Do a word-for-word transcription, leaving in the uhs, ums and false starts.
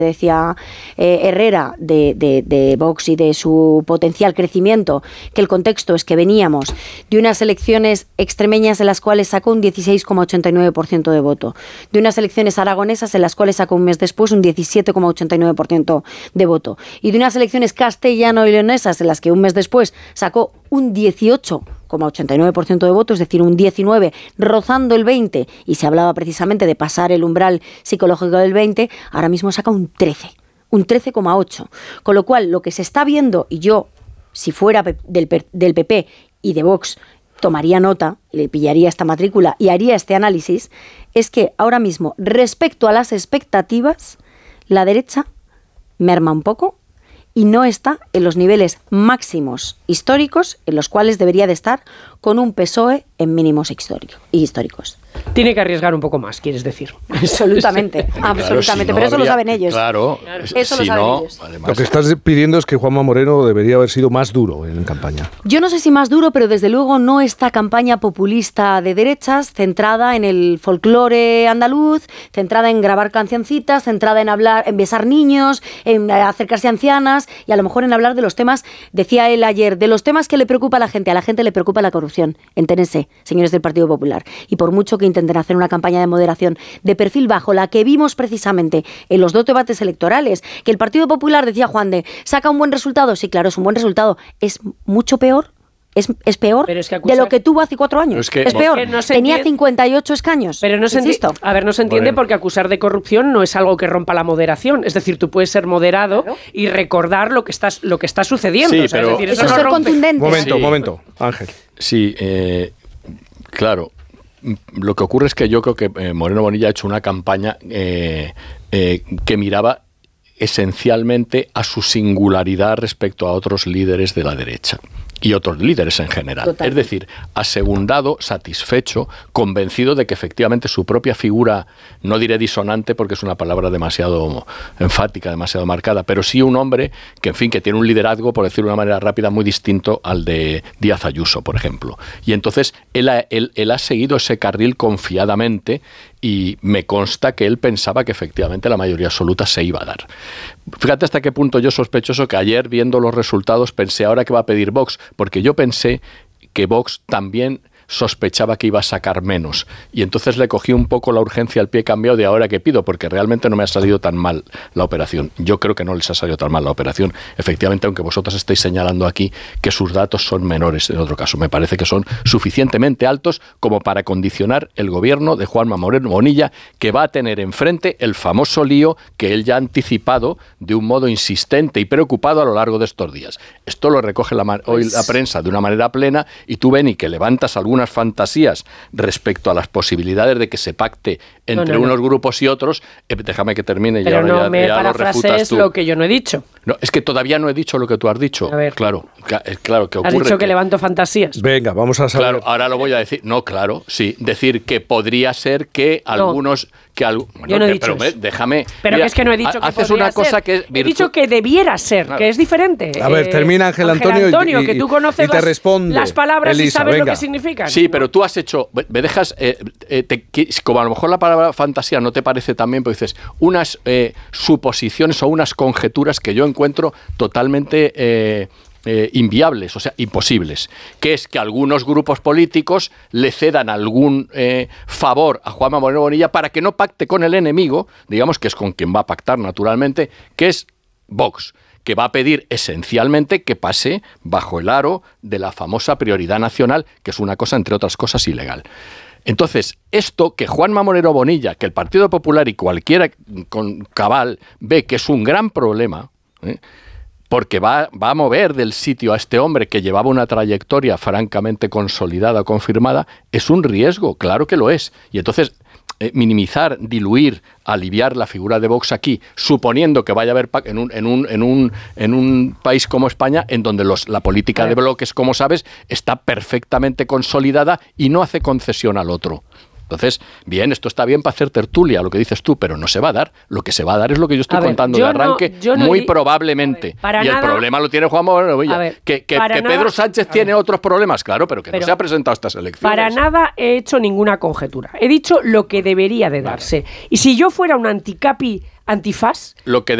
decía eh, Herrera de, de, de Vox y de su potencial crecimiento, que el contexto es que veníamos de unas elecciones extremeñas en las cuales sacó un dieciséis coma ochenta y nueve por ciento de voto, de unas elecciones aragonesas en las cuales sacó un mes después un diecisiete coma ochenta y nueve por ciento de voto, y de unas elecciones castellano-leonesas en las que un mes después sacó un dieciocho coma ochenta y nueve por ciento de votos, es decir, un diecinueve, rozando el veinte, y se hablaba precisamente de pasar el umbral psicológico del veinte, ahora mismo saca un trece, un trece coma ocho. Con lo cual, lo que se está viendo, y yo, si fuera del, del P P y de Vox, tomaría nota, le pillaría esta matrícula y haría este análisis, es que ahora mismo, respecto a las expectativas, la derecha merma un poco y no está en los niveles máximos históricos en los cuales debería de estar, con un P S O E en mínimos histórico, históricos. Tiene que arriesgar un poco más, quieres decir. Absolutamente, claro, absolutamente, si no pero eso habría, lo saben ellos. Claro, eso si lo saben no, ellos. Además, lo que estás pidiendo es que Juanma Moreno debería haber sido más duro en campaña. Yo no sé si más duro, pero desde luego no esta campaña populista de derechas, centrada en el folclore andaluz, centrada en grabar cancioncitas, centrada en hablar, en besar niños, en acercarse a ancianas y a lo mejor en hablar de los temas, decía él ayer, de los temas que le preocupa a la gente. A la gente le preocupa la corrupción. Entérense, señores del Partido Popular. Y por mucho que intenten hacer una campaña de moderación de perfil bajo, la que vimos precisamente en los dos debates electorales, que el Partido Popular, decía Juan de, saca un buen resultado. Sí, claro, es un buen resultado. Es mucho peor. Es, es peor es que acusar... de lo que tuvo hace cuatro años. Es, que, es peor. Es que no Tenía entiende... cincuenta y ocho escaños. Pero no se entiende. A ver, no se entiende bueno. porque acusar de corrupción no es algo que rompa la moderación. Es decir, tú puedes ser moderado claro. y recordar lo que está, lo que está sucediendo. Sí, o sea, pero... es decir, eso, eso no es ser rompe... contundente. Momento, sí. momento, Ángel. Sí, eh, claro. Lo que ocurre es que yo creo que eh, Moreno Bonilla ha hecho una campaña eh, eh, que miraba esencialmente a su singularidad respecto a otros líderes de la derecha y otros líderes en general. Total. Es decir, asegundado, satisfecho, convencido de que efectivamente su propia figura, no diré disonante porque es una palabra demasiado enfática, demasiado marcada, pero sí un hombre que, en fin, que tiene un liderazgo, por decirlo de una manera rápida, muy distinto al de Díaz Ayuso, por ejemplo. Y entonces él ha, él, él ha seguido ese carril confiadamente y me consta que él pensaba que efectivamente la mayoría absoluta se iba a dar. Fíjate hasta qué punto yo sospechoso que ayer, viendo los resultados, pensé ahora que va a pedir Vox, porque yo pensé que Vox también sospechaba que iba a sacar menos. Y entonces le cogí un poco la urgencia al pie cambiado de ahora que pido, porque realmente no me ha salido tan mal la operación. Yo creo que no les ha salido tan mal la operación. Efectivamente, aunque vosotros estéis señalando aquí que sus datos son menores en otro caso. Me parece que son suficientemente altos como para condicionar el gobierno de Juanma Moreno Bonilla, que va a tener enfrente el famoso lío que él ya ha anticipado de un modo insistente y preocupado a lo largo de estos días. Esto lo recoge la, hoy la prensa de una manera plena y tú, Beni, que levantas algunas fantasías respecto a las posibilidades de que se pacte entre no, no, unos no. grupos y otros, eh, déjame que termine y Pero ahora no ya, me ya lo refutas tú. Lo que yo no he dicho. No, es que todavía no he dicho lo que tú has dicho. A ver. Claro, claro que ocurre. Has dicho que, que levanto fantasías. Venga, vamos a saber. Claro, ahora lo voy a decir. No, claro, sí. Decir que podría ser que no. algunos... Que algo, bueno, yo no he que, dicho pero eso. déjame... Pero mira, que es que no he dicho que haces podría una cosa ser. que es virtu- He dicho que debiera ser, claro. que es diferente. A ver, termina Ángel Antonio, Ángel Antonio y, y, que tú conoces y te las, responde, las palabras Elisa, y sabes venga. lo que significan. Sí, pero tú has hecho... Me dejas... Eh, eh, te, como a lo mejor la palabra fantasía no te parece tan bien, pero dices unas eh, suposiciones o unas conjeturas que yo encuentro totalmente... Eh, Eh, inviables, o sea, imposibles, que es que algunos grupos políticos le cedan algún eh, favor a Juanma Moreno Bonilla para que no pacte con el enemigo, digamos que es con quien va a pactar naturalmente, que es Vox, que va a pedir esencialmente que pase bajo el aro de la famosa prioridad nacional, que es una cosa, entre otras cosas, ilegal. Entonces, esto que Juanma Moreno Bonilla, que el Partido Popular y cualquiera con cabal ve que es un gran problema, ¿eh? porque va, va a mover del sitio a este hombre que llevaba una trayectoria francamente consolidada, confirmada, es un riesgo, claro que lo es. Y entonces, eh, minimizar, diluir, aliviar la figura de Vox aquí, suponiendo que vaya a haber en un, en un, en un, en un país como España, en donde los, la política de bloques, como sabes, está perfectamente consolidada y no hace concesión al otro. Entonces, bien, esto está bien para hacer tertulia, lo que dices tú, pero no se va a dar. Lo que se va a dar es lo que yo estoy a contando ver, de arranque, no, yo no muy di... probablemente. Ver, y el nada... problema lo tiene Juan Moreno Bonilla. Que, que, que nada... Pedro Sánchez tiene otros problemas, claro, pero que pero no se ha presentado a estas elecciones. Para nada he hecho ninguna conjetura. He dicho lo que debería de darse. Vale. Y si yo fuera un anticapi antifaz. Lo que